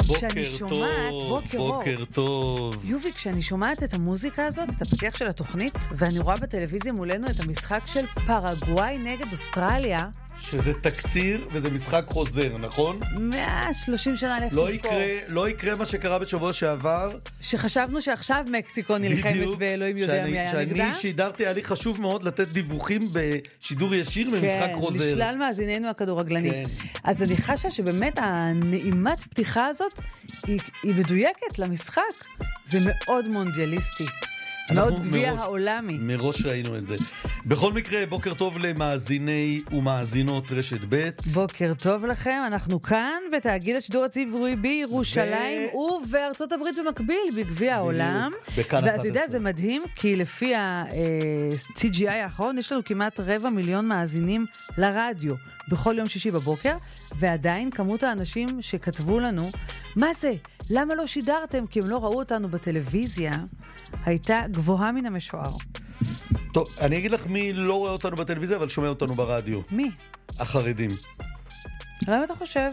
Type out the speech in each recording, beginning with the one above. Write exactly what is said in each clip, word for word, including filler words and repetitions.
כשאני שומעת, בוקר אור. בוקר טוב. יובי, כשאני שומעת את המוזיקה הזאת, את הפתיח של התוכנית, ואני רואה בטלוויזיה מולנו את המשחק של פרגוואי נגד אוסטרליה, שזה תקציר וזה משחק חוזר, נכון? מאה ושלושים שנה לך לא יקרה, לא יקרה מה שקרה בשבוע שעבר. שחשבנו שעכשיו מקסיקו נלחמת באלוהים יודע מי היה נגדה. שאני שידרתי, היה לי חשוב מאוד לתת דיווחים בשידור ישיר ממשחק חוזר. כן, לשלל מאזיננו הכדורגלנים. כן. אז אני חשה שבאמת הנעימת פתיחה הזאת היא, היא מדויקת למשחק. זה מאוד מונדיאליסטי. מאוד גביע העולמי. מראש ראינו את זה. בכל מקרה, בוקר טוב למאזיני ומאזינות רשת ב'. בוקר טוב לכם, אנחנו כאן בתאגיד השידור הציבורי בירושלים ו... ובארצות הברית במקביל, בגביע העולם. ואתה יודע, זה מדהים, כי לפי ה-טי ג'י איי האחרון, יש לנו כמעט רבע מיליון מאזינים לרדיו, בכל יום שישי בבוקר, ועדיין כמות האנשים שכתבו לנו, מה זה? למה לא שידרתם? כי הם לא ראו אותנו בטלוויזיה, הייתה גבוהה מן המשוער. טוב, אני אגיד לך מי לא רואה אותנו בטלוויזיה, אבל שומע אותנו ברדיו. מי? החרדים. למה אתה חושב?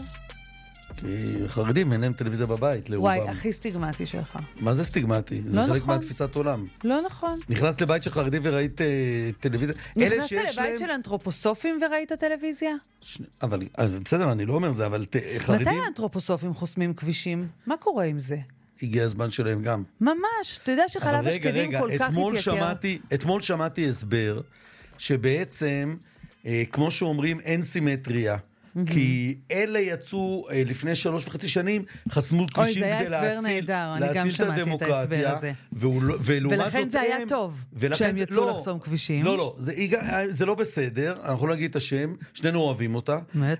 כי חרדים אין להם טלוויזיה בבית, לרובם. וואי, הכי סטיגמטי שלך. מה זה סטיגמטי? לא זה נכון. חלק מהתפיסת עולם. לא נכון. נכנסת לבית של חרדים וראית uh, טלוויזיה. נכנסת לבית להם... של אנתרופוסופים וראית טלוויזיה? ש... אבל, בסדר, אני לא אומר זה, אבל ת... חרדים... מתי האנתרופוסופים חוסמים כבישים? מה קורה עם זה? הגיע הזמן שלהם גם. ממש, אתה יודע שחלב השקדים כל כך אתמול התייקר. שמעתי, אתמול שמעתי הסבר, שבעצם, אה, כמו שאומרים, אין סימטריה. כי אלה יצאו אה, לפני שלוש וחצי שנים, חסמו כבישים כדי להציל, להציל את הדמוקרטיה. ולכן זה היה טוב, שהם יצאו לא, לחסום כבישים. לא, לא, זה, זה לא בסדר, אנחנו לא להגיד את השם, שנינו אוהבים אותה.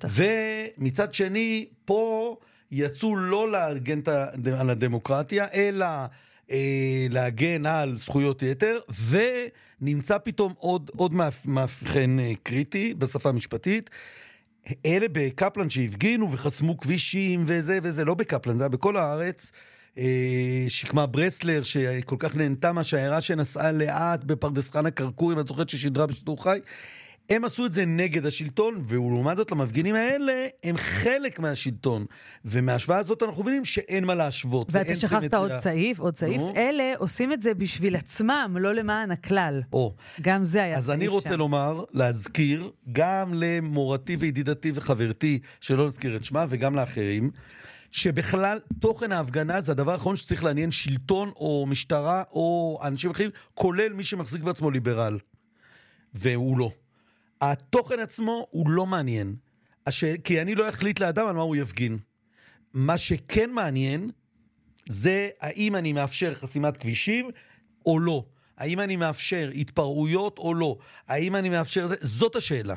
ומצד שני, פה יצאו לא להגן על הדמוקרטיה, אלא אה, להגן על זכויות יתר, ונמצא פתאום עוד, עוד מאבחן אה, קריטי בשפה המשפטית, אלה בקפלן שהפגינו וחסמו כבישים וזה וזה, לא בקפלן, זה היה בכל הארץ, אה, שקמה ברסלר שכל כך נהנתה מה שהעירה שנסעה לאט בפרדס חנה כרכור, אם את זוכרת ששידרה בשידור חי, הם עשו את זה נגד השלטון, ולעומת זאת המפגינים האלה הם חלק מהשלטון, ומהשוואה הזאת אנחנו מבינים שאין מה להשוות. ואתה שכחת עוד סעיף, עוד סעיף, אלה עושים את זה בשביל עצמם, לא למען הכלל. או. גם זה היה אז אני רוצה שם. לומר, להזכיר, גם למורתי וידידתי וחברתי, שלא נזכיר את שמה, וגם לאחרים, שבכלל תוכן ההפגנה זה הדבר האחרון שצריך לעניין שלטון או משטרה או אנשים אחרים, כולל מי שמחזיק בעצמו ליברל. והוא לא. התוכן עצמו הוא לא מעניין, השאל, כי אני לא אחליט לאדם על מה הוא יפגין. מה שכן מעניין, זה האם אני מאפשר חסימת כבישים או לא. האם אני מאפשר התפרעויות או לא. האם אני מאפשר זה, זאת השאלה.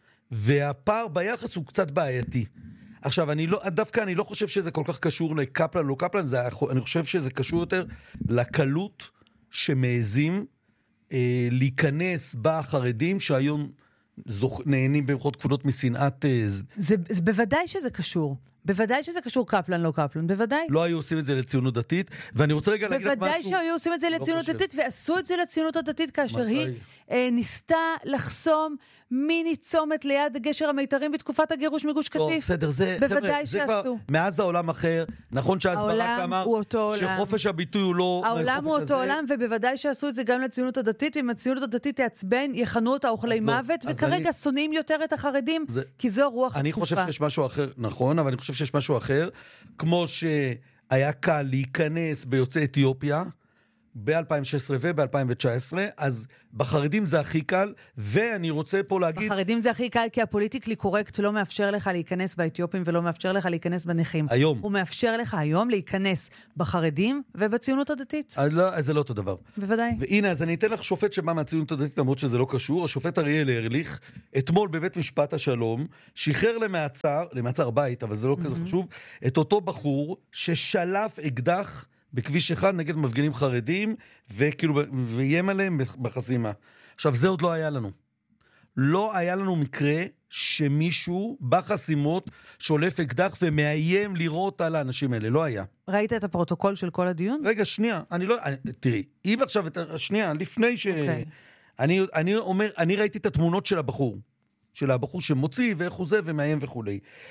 והפער ביחס הוא קצת בעייתי. עכשיו, אני לא, דווקא אני לא חושב שזה כל כך קשור לקפלן, לא קפלן, זה, אני חושב שזה קשור יותר לקלות שמעזים אה, להיכנס בחרדים שהיום זוכ... נהנים במחות כפולות משנאת... זה, זה בוודאי שזה קשור. בוודאי שזה קשור קפלן, לא קפלן, בוודאי. לא היו עושים את זה לציונות דתית, ואני רוצה רגע להגיד לך משהו... בוודאי שהיו עושים את זה לציונות לא דתית, ועשו את זה לציונות הדתית, כאשר היא אה, ניסתה לחסום מיני צומת ליד גשר המיתרים בתקופת הגירוש מגוש קטיף. טוב, בסדר, זה... בוודאי זה שעשו. כבר מאז העולם אחר, נכון שאז ברק אמר שחופש הביטוי הוא לא... העולם הוא אותו עולם, ובוודאי שעשו את זה גם לציונות הדתית, אם הציונות הדתית תעצבן, יכנו אותה אוכלי מוות, וכרגע שונאים יותר את החרדים, כי זו רוח התקופה. אני חושב שיש משהו אחר, נכון, אבל אני חושב שיש משהו אחר, כמו שהיה קל להיכנס ביוצאי אתיופיה, ב-אלפיים ושש עשרה וב-אלפיים תשע עשרה, אז בחרדים זה הכי קל, ואני רוצה פה להגיד... בחרדים זה הכי קל, כי הפוליטיקלי קורקט לא מאפשר לך להיכנס באתיופים, ולא מאפשר לך להיכנס בנכים. היום. הוא מאפשר לך היום להיכנס בחרדים ובציונות הדתית. אז לא, אז זה לא אותו דבר. בוודאי. והנה, אז אני אתן לך שופט שבא מהציונות הדתית, למרות שזה לא קשור, השופט אריאל ארליך, אתמול בבית משפט השלום, שחרר למעצר, למעצר בית, אבל זה לא כזה חשוב, את אותו בחור ששלף אקדח בכביש אחד נגד מפגינים חרדים, וכאילו, ויים עליהם בחסימה. עכשיו, זה עוד לא היה לנו. לא היה לנו מקרה שמישהו בחסימות שולף אקדח ומאיים לראות על האנשים האלה. לא היה. ראית את הפרוטוקול של כל הדיון? רגע, שנייה. אני לא... אני, תראי, אם עכשיו... שנייה, לפני ש... Okay. אני, אני אומר, אני ראיתי את התמונות של הבחור. של הבחור שמוציא ואיך הוא זה ומאיים וכו'.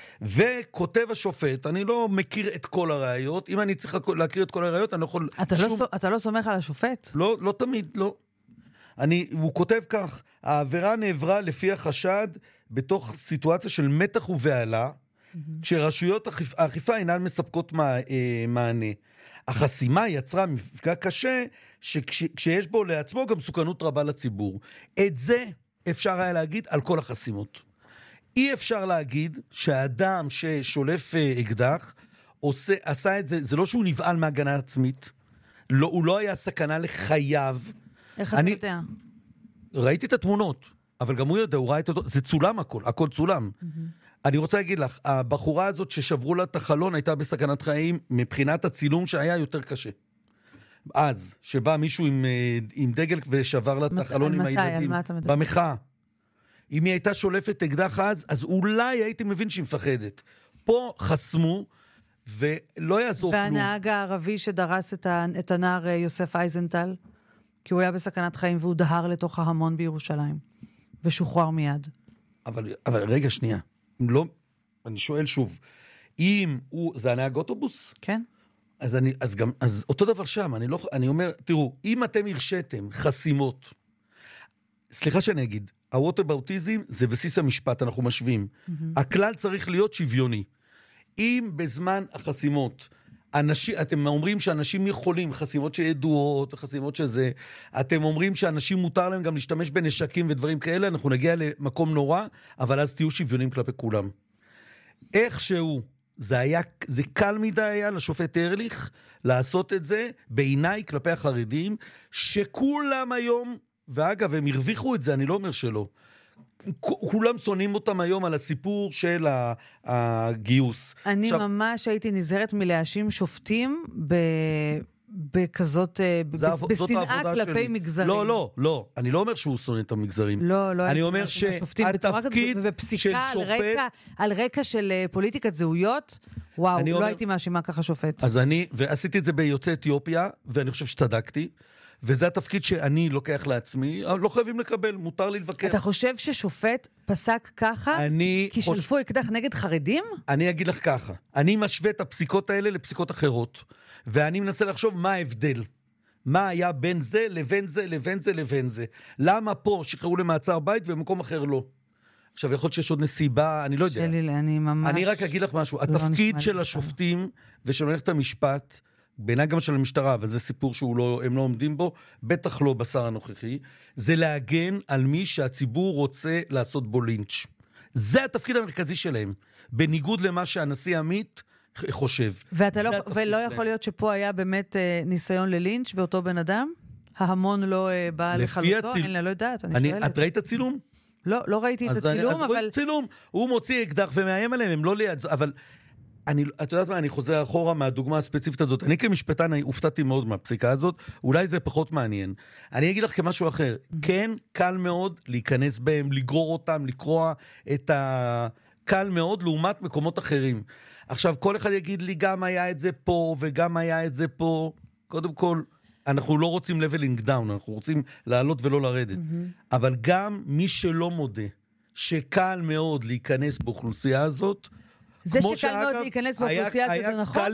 וכותב השופט, אני לא מכיר את כל הראיות, אם אני צריך להכיר את כל הראיות, אני לא יכול... אתה, שום... לא, אתה לא סומך על השופט? לא, לא תמיד, לא. אני, הוא כותב כך, העבירה נעברה לפי החשד בתוך סיטואציה של מתח ובעלה, mm-hmm. כשרשויות האכיפה אינן מספקות מה, אה, מענה. החסימה יצרה מפגע קשה, שכשיש בו לעצמו גם סוכנות רבה לציבור. את זה אפשר היה להגיד על כל החסימות. אי אפשר להגיד שהאדם ששולף אקדח, עושה, עשה את זה, זה לא שהוא נבעל מהגנה עצמית, לא, הוא לא היה סכנה לחייו. איך אתה יודע? ראיתי את התמונות, אבל גם הוא יודע, הוא ראה את אותו, זה צולם הכל, הכל צולם. Mm-hmm. אני רוצה להגיד לך, הבחורה הזאת ששברו לה את החלון הייתה בסכנת חיים מבחינת הצילום שהיה יותר קשה. אז, שבא מישהו עם, עם דגל ושבר לה את החלון עם הילדים. על מה אתה מדבר? במחאה. אם היא הייתה שולפת אקדח אז, אז אולי הייתי מבין שהיא מפחדת. פה חסמו, ולא יעזור כלום. והנהג הערבי שדרס את, ה, את הנער יוסף אייזנטל, כי הוא היה בסכנת חיים והוא דהר לתוך ההמון בירושלים, ושוחרר מיד. אבל, אבל רגע, שנייה. לא, אני שואל שוב, אם הוא, זה הנהג אוטובוס? כן. אז אני, אז גם, אז אותו דבר שם, אני לא, אני אומר, תראו, אם אתם הרשיתם חסימות, סליחה שאני אגיד, הווטאבאוטיזם זה בסיס המשפט, אנחנו משווים. Mm-hmm. הכלל צריך להיות שוויוני. אם בזמן החסימות, אנשים, אתם אומרים שאנשים יכולים, חסימות שידועות, חסימות שזה, אתם אומרים שאנשים מותר להם גם להשתמש בנשקים ודברים כאלה, אנחנו נגיע למקום נורא, אבל אז תהיו שוויונים כלפי כולם. איכשהו, זה היה, זה קל מדי היה לשופט ארליך לעשות את זה, בעיניי כלפי החרדים, שכולם היום, ואגב, הם הרוויחו את זה, אני לא אומר שלא, כולם שונאים אותם היום על הסיפור של הגיוס. אני עכשיו, ממש הייתי נזהרת מלהאשים שופטים ב... בכזאת, בסנאה כלפי שלי. מגזרים. לא, לא, לא. אני לא אומר שהוא שונא את המגזרים. לא, לא. אני אומר שהתפקיד של שופט... רקע, על רקע של פוליטיקת זהויות, וואו, לא אומר, הייתי מאשימה ככה שופט. אז אני, ועשיתי את זה ביוצאי אתיופיה, ואני חושב שתדקתי, וזה התפקיד שאני לוקח לעצמי, לא חייבים לקבל, מותר לי לבקר. אתה חושב ששופט פסק ככה, כי חוש... שלפו אקדח נגד חרדים? אני אגיד לך ככה, אני משווה את הפסיקות האלה לפסיקות אחרות, ואני מנסה לחשוב מה ההבדל. מה היה בין זה לבין זה לבין זה לבין זה. למה פה שחררו למעצר בית ובמקום אחר לא? עכשיו, יכול להיות שיש עוד נסיבה, אני לא יודע. שלי, אני ממש... אני רק אגיד לך משהו. התפקיד של השופטים ושל מערכת המשפט, בעיניי גם של המשטרה, וזה סיפור שהם לא, לא עומדים בו, בטח לא בשר הנוכחי, זה להגן על מי שהציבור רוצה לעשות בו לינץ'. זה התפקיד המרכזי שלהם, בניגוד למה שהנשיא עמית חושב. ואתה לא, ולא יכול להיות שפה היה באמת אה, ניסיון ללינץ' באותו בן אדם? ההמון לא אה, בא לחלוטו? הציל... אני לא יודעת, אני, אני שואלת. את ראית הצילום? לא, לא ראיתי את הצילום, אני, אבל... אז צילום, הוא מוציא אקדח ומאיים עליהם, הם לא ליד, אבל... אני, את יודעת מה, אני חוזר אחורה מהדוגמה הספציפית הזאת. אני כמשפטן, אני הופתעתי מאוד מהפסיקה הזאת, אולי זה פחות מעניין. אני אגיד לך כמשהו אחר, כן, קל מאוד להיכנס בהם, לגרור אותם, לקרוע את ה... קל מאוד לעומת מקומות אחרים. עכשיו, כל אחד יגיד לי, גם היה את זה פה, וגם היה את זה פה. קודם כל, אנחנו לא רוצים leveling down, אנחנו רוצים לעלות ולא לרדת. אבל גם מי שלא מודה, שקל מאוד להיכנס באוכלוסייה הזאת, זה שקל מאוד להיכנס באוכלוסייה הזאת, זה נכון?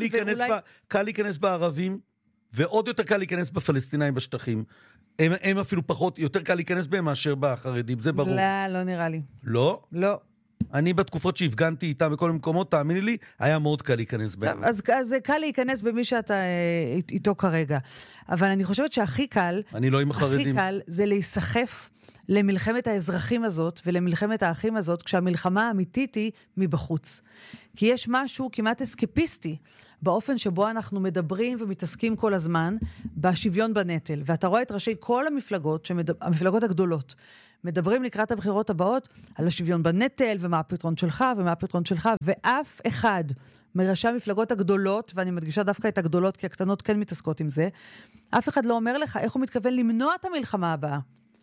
קל להיכנס בערבים, ועוד יותר קל להיכנס בפלסטינאים בשטחים. הם, הם אפילו פחות, יותר קל להיכנס בהם מאשר בחרדים, זה ברור. לא, לא נראה לי. לא? לא. אני בתקופות שהפגנתי איתם בכל המקומות, תאמיני לי, היה מאוד קל להיכנס בהם. אז, אז קל להיכנס במי שאתה איתו כרגע. אבל אני חושבת שהכי קל, אני לא עם החרדים. הכי קל זה להיסחף למלחמת האזרחים הזאת ולמלחמת האחים הזאת, כשהמלחמה האמיתית היא מבחוץ. כי יש משהו כמעט אסקפיסטי באופן שבו אנחנו מדברים ומתעסקים כל הזמן בשוויון בנטל. ואתה רואה את ראשי כל המפלגות, שמדבר, המפלגות הגדולות, מדברים לקראת הבחירות הבאות על השוויון בנטל ומה הפתרון שלך ומה הפתרון שלך, ואף אחד מראשי המפלגות הגדולות, ואני מדגישה דווקא את הגדולות כי הקטנות כן מתעסקות עם זה, אף אחד לא אומר לך איך הוא מתכוון למנוע את המלחמה הבאה.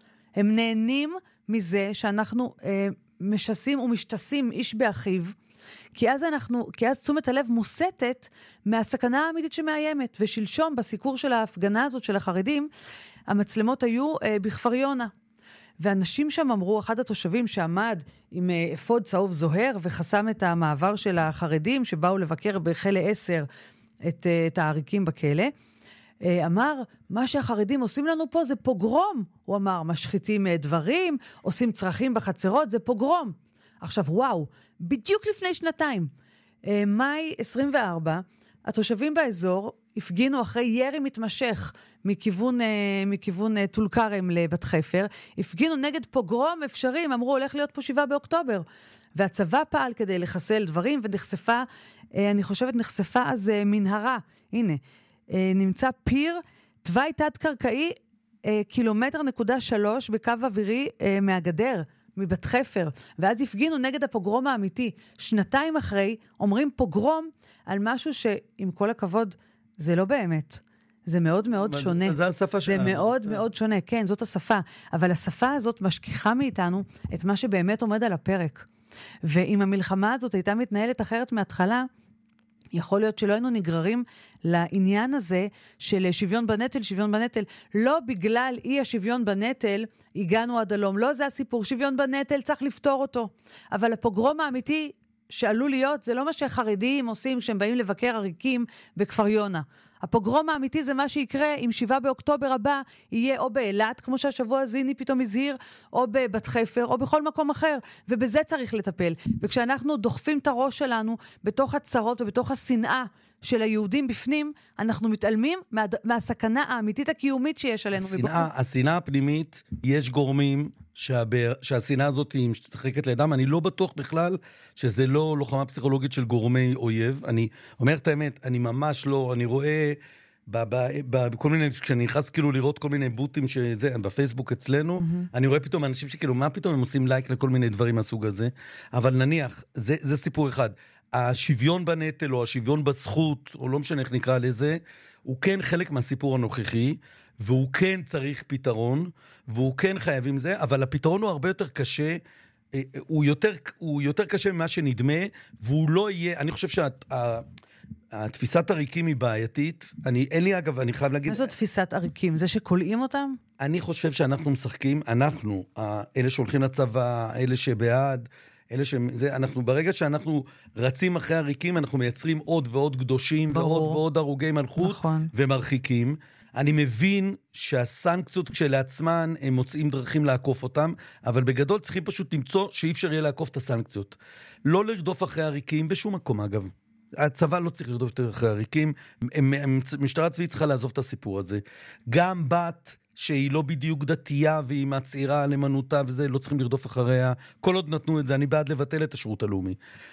הם נהנים מזה שאנחנו אה, משסים ומשתסים איש באחיו, כי אז אנחנו, כי אז תשומת הלב מוסתת מהסכנה האמיתית שמאיימת. ושלשום בסיקור של ההפגנה הזאת של החרדים, המצלמות היו אה, בכפר יונה. ואנשים שם אמרו, אחד התושבים שעמד עם אפוד צהוב זוהר וחסם את המעבר של החרדים שבאו לבקר בחלה עשר את, את העריקים בכלא, אמר, מה שהחרדים עושים לנו פה זה פוגרום. הוא אמר, משחיתים דברים, עושים צרכים בחצרות, זה פוגרום. עכשיו, וואו, בדיוק לפני שנתיים, מאי עשרים וארבע, התושבים באזור הפגינו אחרי ירי מתמשך מכיוון, מכיוון טול כרם לבת חפר, הפגינו נגד פוגרום אפשרי, אמרו, הולך להיות פה שבעה באוקטובר. והצבא פעל כדי לחסל דברים, ונחשפה, אני חושבת, נחשפה אז מנהרה. הנה, נמצא פיר, תוואי תת-קרקעי, קילומטר נקודה שלוש בקו אווירי מהגדר, מבת חפר, ואז הפגינו נגד הפוגרום האמיתי. שנתיים אחרי, אומרים פוגרום על משהו שעם כל הכבוד, זה לא באמת. זה מאוד מאוד שונה. זה השפה שלנו. זה מאוד מאוד שונה, כן, זאת השפה. אבל השפה הזאת משכיחה מאיתנו את מה שבאמת עומד על הפרק. ואם המלחמה הזאת הייתה מתנהלת אחרת מההתחלה, יכול להיות שלא היינו נגררים לעניין הזה של שוויון בנטל, שוויון בנטל. לא בגלל אי השוויון בנטל הגענו עד הלום. לא זה הסיפור. שוויון בנטל צריך לפתור אותו. אבל הפוגרום האמיתי שעלול להיות, זה לא מה שחרדים עושים כשהם באים לבקר עריקים בכפר יונה. הפוגרום האמיתי זה מה שיקרה אם שבעה באוקטובר הבא יהיה או באילת, כמו שהשבוע זיני פתאום הזהיר, או בבת חפר, או בכל מקום אחר. ובזה צריך לטפל. וכשאנחנו דוחפים את הראש שלנו בתוך הצרות ובתוך השנאה של היהודים בפנים, אנחנו מתעלמים מה, מהסכנה האמיתית הקיומית שיש עלינו. השנאה, השנאה הפנימית, יש גורמים שהבר, שהשנאה הזאת היא משחקת לידם. אני לא בטוח בכלל שזה לא לוחמה פסיכולוגית של גורמי אויב. אני אומר את האמת, אני ממש לא, אני רואה בכל מיני, כשאני נכנס כאילו לראות כל מיני בוטים שזה, בפייסבוק אצלנו, mm-hmm. אני רואה פתאום אנשים שכאילו, מה פתאום הם עושים לייק לכל מיני דברים מהסוג הזה? אבל נניח, זה, זה סיפור אחד. השוויון בנטל או השוויון בזכות, או לא משנה איך נקרא לזה, הוא כן חלק מהסיפור הנוכחי, והוא כן צריך פתרון, והוא כן חייב עם זה, אבל הפתרון הוא הרבה יותר קשה, הוא יותר, הוא יותר קשה ממה שנדמה, והוא לא יהיה, אני חושב שהתפיסת עריקים היא בעייתית, אני, אין לי אגב, אני חייב להגיד... מה זאת תפיסת עריקים? זה שקולעים אותם? אני חושב שאנחנו משחקים, אנחנו, אלה שהולכים לצבא, אלה שבעד, אלה שזה, אנחנו, ברגע שאנחנו רצים אחרי עריקים, אנחנו מייצרים עוד ועוד קדושים, ועוד ועוד הרוגי מלכות, נכון. ומרחיקים. אני מבין שהסנקציות כשלעצמן, הם מוצאים דרכים לעקוף אותם, אבל בגדול צריכים פשוט למצוא שאי אפשר יהיה לעקוף את הסנקציות. לא לרדוף אחרי עריקים בשום מקום, אגב. הצבא לא צריך לרדוף אחרי עריקים, משטרה צבאית צריכה לעזוב את הסיפור הזה. גם בת... שהיא לא בדיוק דתייה, והיא מצעירה על אמנותה, וזה, לא צריכים לרדוף אחריה. כל עוד נתנו את זה, אני בעד לבטל את השירות הלאומי.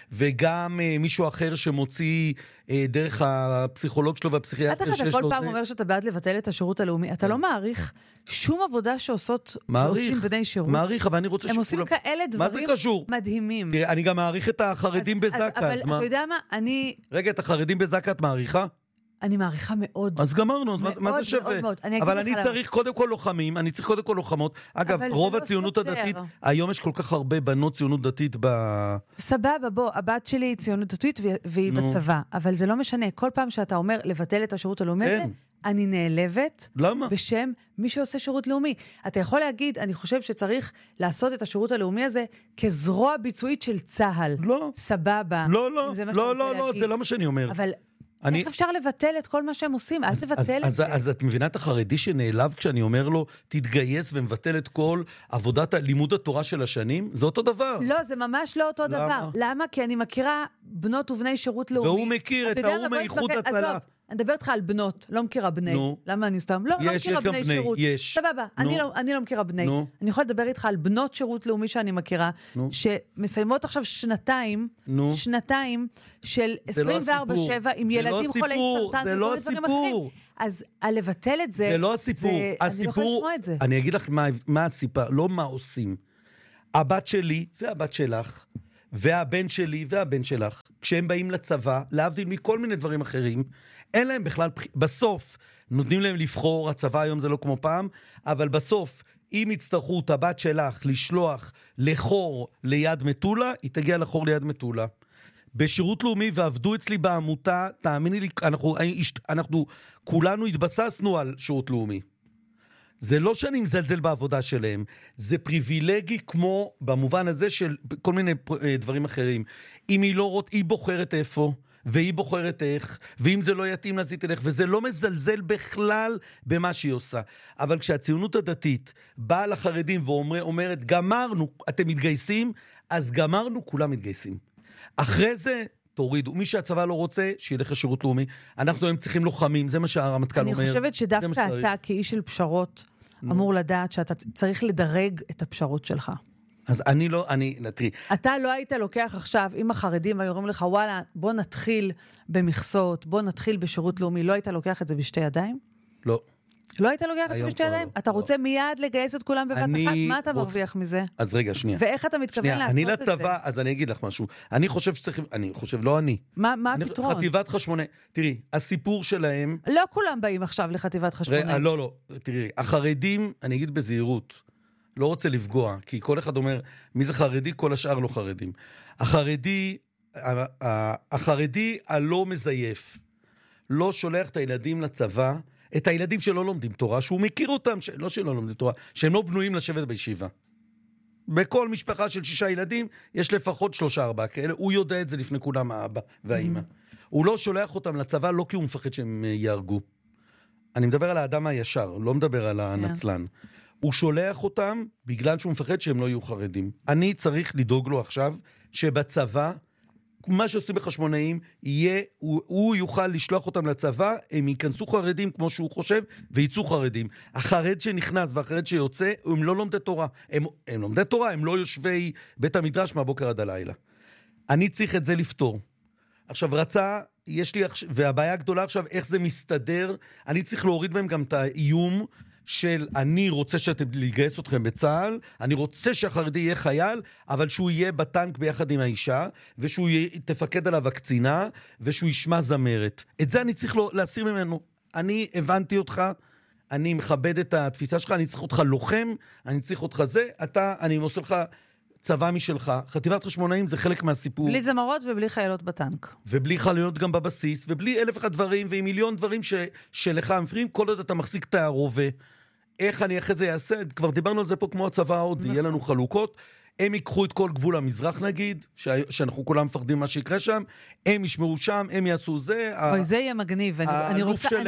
וגם אה, מישהו אחר שמוציא אה, דרך הפסיכולוג שלו והפסיכיאטר שיש לו... אתה כל פעם אומר שאתה בעד לבטל את השירות הלאומי. אתה לא מעריך שום עבודה שעושות ועושים בני שירות. מעריך, אבל אני רוצה שכולם... הם עושים כאלה דברים מדהימים. תראה, אני גם מעריך את החרדים בזקת. אבל אתה יודע מה, אני... רגע, את החרדים בזקת מעריכה? אני מעריכה מאוד. אז גמרנו, אז מה זה שווה? אבל אני צריך קודם כל לוחמים, אני צריך קודם כל לוחמות. אגב, רוב הציונות הדתית, היום יש כל כך הרבה בנות ציונות דתית ב... סבבה, בוא, הבת שלי היא ציונות דתית והיא בצבא, אבל זה לא משנה. כל פעם שאתה אומר לבטל את השירות הלאומי הזה, אני נעלבת בשם מי שעושה שירות לאומי. אתה יכול להגיד, אני חושב שצריך לעשות את השירות הלאומי הזה כזרוע ביצועית של צה"ל. לא. סבבה. לא, לא, לא, לא, לא, זה לא מה שאני אומר. אבל... אני... איך אפשר לבטל את כל מה שהם עושים? אל תבטל את אז, זה. אז, אז את מבינה את החרדי שנעלב כשאני אומר לו, תתגייס ומבטל את כל עבודת לימוד התורה של השנים? זה אותו דבר. לא, זה ממש לא אותו למה? דבר. למה? כי אני מכירה בנות ובני שירות לאומי. והוא מכיר את ההוא מאיחוד הצלה. אני מדברת לך על בנות, לא מכירה בני. נו. למה אני סתם? לא, יש, לא מכירה בני, בני שירות. יש. סבבה, אני לא, אני לא מכירה בני. נו. אני יכולה לדבר איתך על בנות שירות לאומי שאני מכירה, נו. שמסיימות עכשיו שנתיים, נו. שנתיים של עשרים וארבע שבע עם ילדים חולי סרטן. זה לא הסיפור. אז לבטל את זה, זה לא הסיפור. זה, הסיפור, אני לא יכולה לשמוע את זה. אני אגיד לך מה, מה הסיפור, לא מה עושים. הבת שלי והבת שלך, והבן שלי והבן שלך, כשהם באים לצבא, להבדיל מכל מיני דברים אחרים, אין להם בכלל, בסוף, נותנים להם לבחור, הצבא היום זה לא כמו פעם, אבל בסוף, אם יצטרכו את הבת שלך לשלוח לחור ליד מטולה, היא תגיע לחור ליד מטולה. בשירות לאומי ועבדו אצלי בעמותה, תאמיני לי, אנחנו, אנחנו כולנו התבססנו על שירות לאומי. זה לא שאני מזלזל בעבודה שלהם, זה פריבילגי כמו במובן הזה של כל מיני דברים אחרים. אם היא לא רואה, היא בוחרת איפה, והיא בוחרת איך, ואם זה לא יתאים לה, זה תלך, וזה לא מזלזל בכלל במה שהיא עושה. אבל כשהציונות הדתית באה לחרדים ואומרת, גמרנו, אתם מתגייסים, אז גמרנו, כולם מתגייסים. אחרי זה, תורידו. מי שהצבא לא רוצה, שילך לשירות לאומי. אנחנו הם צריכים לוחמים, זה מה שהרמטכ"ל אומר. אני חושבת שדווקא אתה, כאיש של פשרות, אמור לדעת שאתה צריך לדרג את הפשרות שלך. אז אני לא, אני, תראי. אתה לא היית לוקח עכשיו, אם החרדים היו אומרים לך, וואלה, בוא נתחיל במכסות, בוא נתחיל בשירות לאומי, לא היית לוקח את זה בשתי ידיים? לא. לא היית לוקח את זה בשתי ידיים? אתה רוצה מיד לגייס את כולם בבת אחת? מה אתה מרוויח מזה? אז רגע, שנייה. ואיך אתה מתכוון לעשות את זה? אני לצבא, אז אני אגיד לך משהו. אני חושב שצריך, אני חושב, לא אני. מה הפתרון? חטיבת חשמונאים. תראי, הסיפור שלהם... לא כולם באים עכשיו לחטיבת חשמונאים. לא, לא. תראי, החרדים, אני אגיד בזהירות, לא רוצה לפגוע, כי כל אחד אומר, מי זה חרדי? כל השאר לא חרדים. החרדי, החרדי הלא מזייף, לא שולח את הילדים לצבא, את הילדים שלא לומדים תורה, שהוא מכיר אותם, ש... לא שלא לומדים תורה, שהם לא בנויים לשבת בישיבה. בכל משפחה של שישה ילדים, יש לפחות שלושה ארבעה כאלה, הוא יודע את זה לפני כולם האבא והאמא. Mm-hmm. הוא לא שולח אותם לצבא, לא כי הוא מפחד שהם יהרגו. אני מדבר על האדם הישר, לא מדבר על הנצלן. Yeah. הוא שולח אותם בגלל שהוא מפחד שהם לא יהיו חרדים. אני צריך לדאוג לו עכשיו, שבצבא, מה שעושים בחשמונאים, יהיה, הוא, הוא יוכל לשלוח אותם לצבא, הם ייכנסו חרדים כמו שהוא חושב, וייצאו חרדים. החרד שנכנס והחרד שיוצא, הם לא לומדי תורה. הם, הם לומדי תורה, הם לא יושבי בית המדרש מהבוקר עד הלילה. אני צריך את זה לפתור. עכשיו, רצה, יש לי, והבעיה הגדולה עכשיו, איך זה מסתדר, אני צריך להוריד בהם גם את האיום, של אני רוצה שאתם לגייס אתכם בצהל, אני רוצה שהחרדי יהיה חייל, אבל שהוא יהיה בטנק ביחד עם האישה, ושהוא תפקד עליו הקצינה, ושהוא ישמע זמרת. את זה אני צריך להסיר ממנו. אני הבנתי אותך, אני מכבד את התפיסה שלך, אני צריך אותך לוחם, אני צריך אותך זה, אתה, אני עושה לך צבא משלך. חטיבת חשמונאים זה חלק מהסיפור. בלי זמרות ובלי חיילות בטנק. ובלי חיילות גם בבסיס, ובלי אלף אחד דברים, ועם מיליון דברים ש, שלך מפריעים, כל עוד אתה מחזיק את הרובה. איך אני אחרי זה יעשה? כבר דיברנו על זה פה כמו הצבא עוד, יהיה לנו חלוקות. הם ייקחו את כל גבול המזרח נגיד, שאנחנו כולם מפחדים מה שיקרה שם, הם ישמרו שם, הם יעשו זה. אוי, זה יהיה מגניב. אני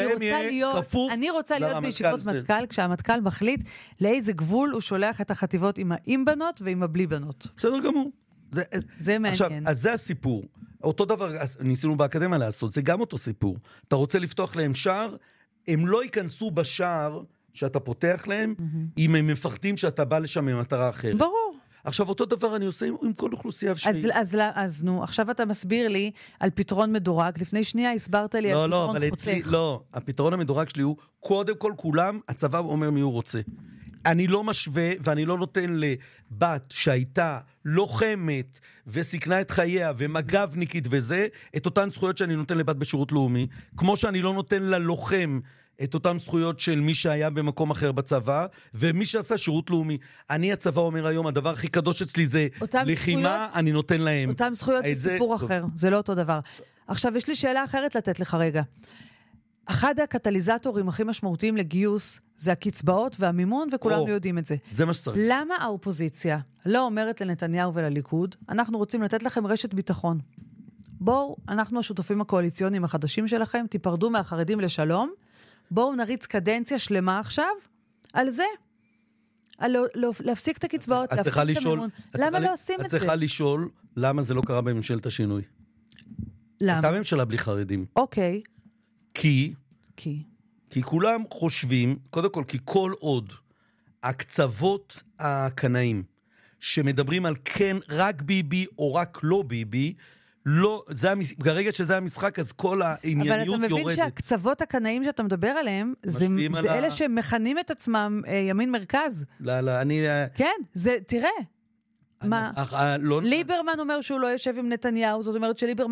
רוצה להיות בישיבות מטכ"ל, כשהמטכ"ל מחליט לאיזה גבול הוא שולח את החטיבות עם האם בנות ועם הבלי בנות. בסדר גמור. זה מעניין. עכשיו, אז זה הסיפור. אותו דבר ניסינו באקדמיה לעשות, זה גם אותו סיפור. אתה רוצה לפתוח להם שער, הם לא ייכנסו בשער שאתה פותח להם, אם הם מפחדים שאתה בא לשם ממטרה אחרת. ברור. עכשיו, אותו דבר אני עושה עם, עם כל אוכלוסייה שלי. אז, אז, אז נו, עכשיו אתה מסביר לי על פתרון מדורג. לפני שנייה הסברת לי לא, על לא, פתרון אבל חותך. אצלי, לא, הפתרון המדורג שלי הוא, קודם כל כולם, הצבא אומר מי הוא רוצה. אני לא משווה, ואני לא נותן לבת שהייתה לוחמת, וסיכנה את חייה, ומגבניקית וזה, את אותן זכויות שאני נותן לבת בשירות לאומי, כמו שאני לא נותן ללוחם, את אותם זכויות של מי שהיה במקום אחר בצבא, ומי שעשה שירות לאומי. אני, הצבא אומר היום, הדבר הכי קדוש אצלי זה לחימה, זכויות, אני נותן להם. אותם זכויות זה סיפור טוב. אחר, זה לא אותו דבר. עכשיו, יש לי שאלה אחרת לתת לך רגע. אחד הקטליזטורים הכי משמעותיים לגיוס, זה הקצבאות והמימון, וכולם או, יודעים את זה. זה מה שצריך. למה האופוזיציה לא אומרת לנתניהו ולליכוד, אנחנו רוצים לתת לכם רשת ביטחון? בואו, אנחנו השותפים הקואליציוניים החדשים שלכם, תיפרדו מהחרדים לשלום, בואו נריץ קדנציה שלמה עכשיו על זה. על לא, לא, להפסיק את הקצבאות, להפסיק את המימון. למה לא עושים את זה? את צריכה לשאול למה זה לא קרה בממשלת השינוי. למה? הייתה ממשלה בלי חרדים. אוקיי. כי? כי? כי כולם חושבים, קודם כל, כי כל עוד הקצוות הקנאים שמדברים על כן רק ביבי או רק לא ביבי, לא, זה המש... ברגע שזה המשחק, אז כל הענייניות יורדת. אבל אתה מבין יורדת. שהקצוות הקנאים שאתה מדבר עליהם, זה, זה אלה ה... שמכנים את עצמם אה, ימין מרכז. לא, לא, אני... כן, זה, תראה. אני, מה? אך, אה, לא... ליברמן אומר שהוא לא יושב עם נתניהו, זאת אומרת שליברמן